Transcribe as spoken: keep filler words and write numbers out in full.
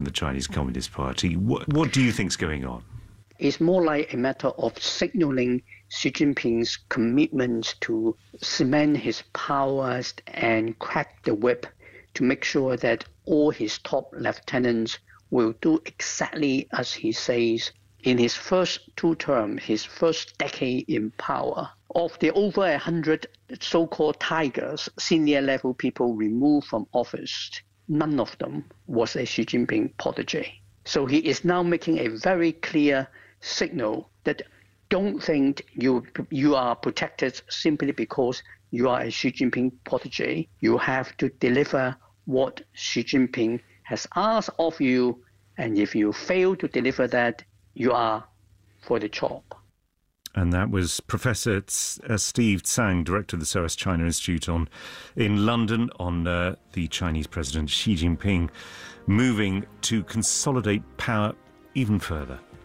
the Chinese Communist Party. What, what do you think's going on? It's more like a matter of signaling Xi Jinping's commitment to cement his powers and crack the whip to make sure that all his top lieutenants will do exactly as he says. In his first two terms, his first decade in power, of the over one hundred so-called tigers, senior-level people removed from office, none of them was a Xi Jinping protege. So he is now making a very clear signal that don't think you you are protected simply because you are a Xi Jinping protege. You have to deliver what Xi Jinping has asked of you, and if you fail to deliver that, you are for the chop. And that was Professor uh, Steve Tsang, Director of the S O A S China Institute on, in London, on uh, the Chinese President Xi Jinping moving to consolidate power even further.